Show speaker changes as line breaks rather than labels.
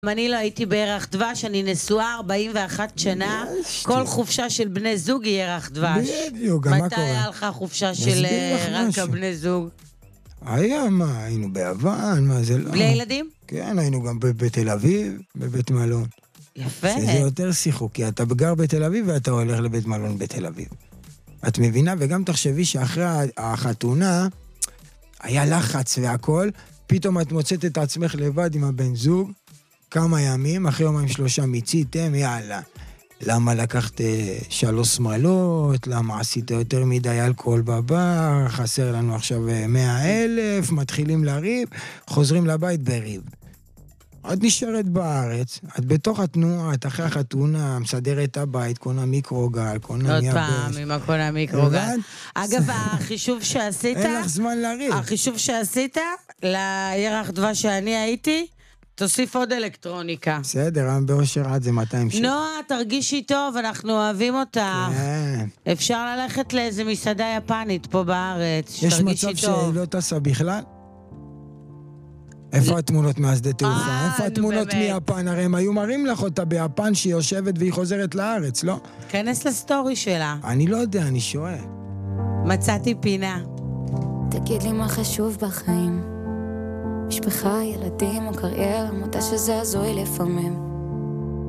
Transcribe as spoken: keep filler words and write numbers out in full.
אני לא הייתי בירח דבש, אני נשואה ארבעים ואחת שנה, כל חופשה של בני זוג היא ירח דבש.
בדיוק, גם מה
מתי
קורה?
היה לך חופשה של רק הבני זוג?
היה, מה, היינו ביוון, מה זה לא?
בלי ילדים?
כן, היינו גם בתל אביב, בבית מלון.
יפה.
שזה יותר שיחוק, כי אתה גר בתל אביב ואתה הולך לבית מלון בתל אביב. את מבינה? וגם תחשבי שאחרי החתונה, היה לחץ והכל, פתאום את מוצאת את עצמך לבד עם הבן זוג, כמה ימים, אחרי יומיים שלושה מיציתם, יאללה. למה לקחת שלוש שמאלות? למה עשית יותר מדי אלכוהול בבר? חסר לנו עכשיו מאה אלף, מתחילים לריב, חוזרים לבית בריב. את נשארת בארץ, את בתוך התנועה, את אחרי החתונה, מסדרת את הבית, קונה מיקרוגל, קונה
עוד
מייבש.
פעם, עם הקונה מיקרוגל. אגב, החישוב שעשית...
אין לך זמן לריב.
החישוב שעשית לירח דבש שאני הייתי, תוסיף עוד אלקטרוניקה.
בסדר, עם באושר עד זה מאתיים שקל.
נועה, תרגישי טוב, אנחנו אוהבים אותך.
כן.
אפשר ללכת לאיזה מסעדה יפנית פה בארץ,
יש
שתרגישי
מצב
טוב.
שלא טסה בכלל? איפה התמונות מהשדה תעופה?
אה,
איפה
נו,
התמונות
באמת.
מיפן? הרי הם היו מראים לך אותה ביפן שהיא יושבת והיא חוזרת לארץ, לא?
כנס לסטורי שלה.
אני לא יודע, אני שואל.
מצאתי פינה.
תגיד לי מה חשוב בחיים, משפחה, ילדים או קריירה, מודה שזה הזוי לפעמים.